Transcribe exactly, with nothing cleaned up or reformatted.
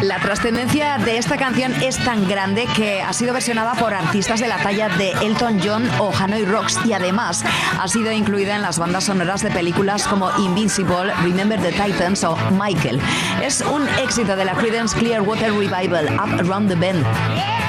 La trascendencia de esta canción es tan grande que ha sido versionada por artistas de la talla de Elton John o Hanoi Rocks y además ha sido incluida en las bandas sonoras de películas como Invincible, Remember the Titans o Michael. Es un éxito de la Creedence Clearwater Revival, Up Around the Bend.